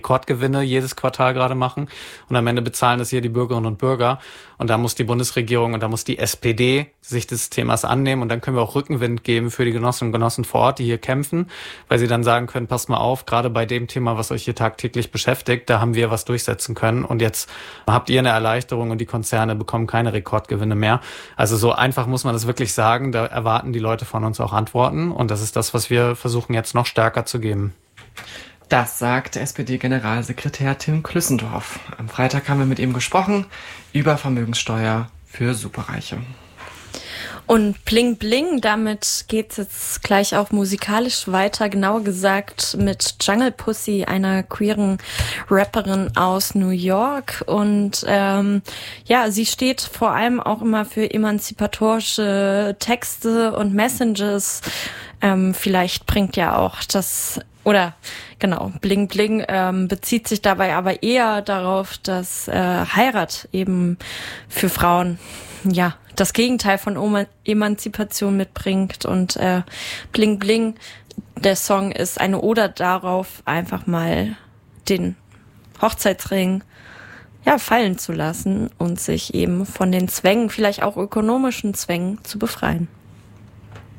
Rekordgewinne jedes Quartal gerade machen und am Ende bezahlen das hier die Bürgerinnen und Bürger und da muss die Bundesregierung und da muss die SPD sich des Themas annehmen und dann können wir auch Rückenwind geben für die Genossinnen und Genossen vor Ort, die hier kämpfen, weil sie dann sagen können, passt mal auf, gerade bei dem Thema, was euch hier tagtäglich beschäftigt, da haben wir was durchsetzen können und jetzt habt ihr eine Erleichterung und die Konzerne bekommen keine Rekordgewinne mehr. Also so einfach muss man das wirklich sagen, da erwarten die Leute von uns auch Antworten und das ist das, was wir versuchen jetzt noch stärker zu geben. Das sagt SPD-Generalsekretär Tim Klüssendorf. Am Freitag haben wir mit ihm gesprochen über Vermögenssteuer für Superreiche. Und Bling Bling, damit geht's jetzt gleich auch musikalisch weiter, genauer gesagt mit Jungle Pussy, einer queeren Rapperin aus New York. Und sie steht vor allem auch immer für emanzipatorische Texte und Messages. Vielleicht bringt ja auch Bling Bling bezieht sich dabei aber eher darauf, dass Heirat eben für Frauen das Gegenteil von Emanzipation mitbringt und Bling Bling, der Song ist eine Ode darauf, einfach mal den Hochzeitsring fallen zu lassen und sich eben von den Zwängen, vielleicht auch ökonomischen Zwängen, zu befreien.